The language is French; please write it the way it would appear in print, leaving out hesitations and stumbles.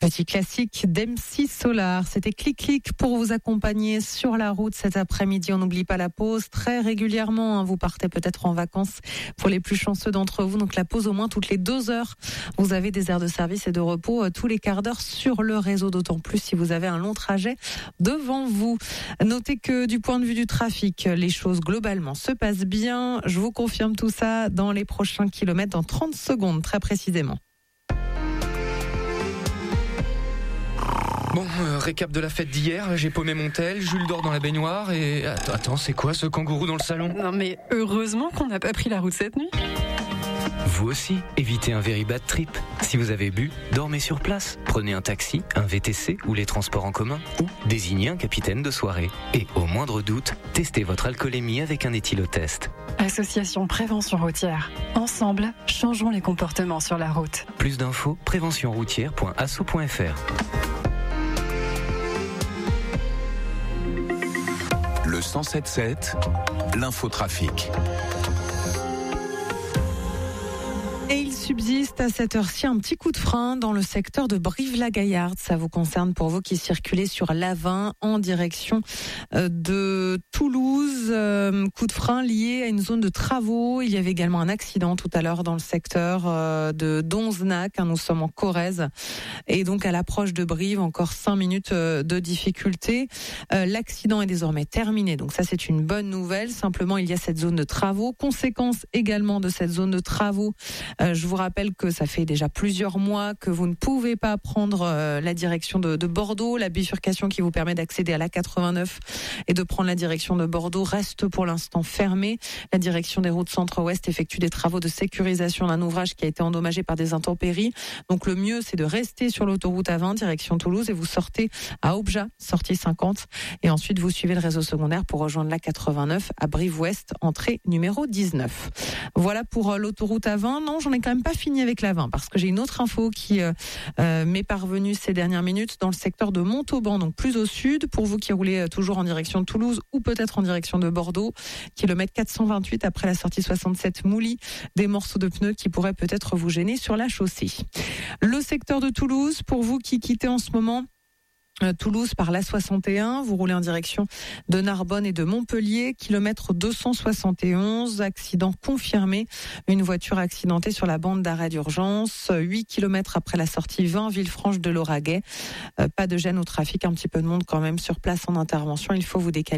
Petit classique d'MC Solar, c'était Clic pour vous accompagner sur la route cet après-midi. On n'oublie pas la pause très régulièrement. Vous partez peut-être en vacances pour les plus chanceux d'entre vous. Donc la pause au moins toutes les 2 heures. Vous avez des aires de service et de repos tous les quarts d'heure sur le réseau, d'autant plus si vous avez un long trajet devant vous. Notez que du point de vue du trafic, les choses globalement se passent bien. Je vous confirme tout ça dans les prochains kilomètres, dans 30 secondes très précisément. Bon, récap de la fête d'hier, j'ai paumé mon tel, Jules dort dans la baignoire et... Attends, c'est quoi ce kangourou dans le salon ? Non mais heureusement qu'on n'a pas pris la route cette nuit. Vous aussi, évitez un very bad trip. Si vous avez bu, dormez sur place. Prenez un taxi, un VTC ou les transports en commun ou désignez un capitaine de soirée. Et au moindre doute, testez votre alcoolémie avec un éthylotest. Association Prévention Routière. Ensemble, changeons les comportements sur la route. Plus d'infos, préventionroutière.asso.fr. Le 107.7, l'infotrafic. Et il subsiste à cette heure-ci un petit coup de frein dans le secteur de Brive-la-Gaillarde. Ça vous concerne pour vous qui circulez sur l'A20 en direction de Toulouse. Coup de frein lié à une zone de travaux. Il y avait également un accident tout à l'heure dans le secteur de Donzenac. Nous sommes en Corrèze. Et donc à l'approche de Brive, encore 5 minutes de difficulté. L'accident est désormais terminé. Donc ça, c'est une bonne nouvelle. Simplement, il y a cette zone de travaux. Conséquence également de cette zone de travaux. Je vous rappelle que ça fait déjà plusieurs mois que vous ne pouvez pas prendre la direction de Bordeaux. La bifurcation qui vous permet d'accéder à la 89 et de prendre la direction de Bordeaux reste pour l'instant fermée. La direction des routes centre-ouest effectue des travaux de sécurisation d'un ouvrage qui a été endommagé par des intempéries. Donc le mieux, c'est de rester sur l'autoroute A20 direction Toulouse et vous sortez à Objat, sortie 50. Et ensuite, vous suivez le réseau secondaire pour rejoindre la 89 à Brive-Ouest, entrée numéro 19. Voilà pour l'autoroute A20. Non, j'en ai quand même pas fini avec la 20 parce que j'ai une autre info qui m'est parvenue ces dernières minutes dans le secteur de Montauban, donc plus au sud. Pour vous qui roulez toujours en direction de Toulouse ou peut-être en direction de Bordeaux, kilomètre 428 après la sortie 67 Mouly, des morceaux de pneus qui pourraient peut-être vous gêner sur la chaussée. Le secteur de Toulouse, pour vous qui quittez en ce moment Toulouse par l'A61, vous roulez en direction de Narbonne et de Montpellier, kilomètre 271, accident confirmé, une voiture accidentée sur la bande d'arrêt d'urgence, 8 kilomètres après la sortie 20 Villefranche de Lauragais, pas de gêne au trafic, un petit peu de monde quand même sur place en intervention, il faut vous décaler.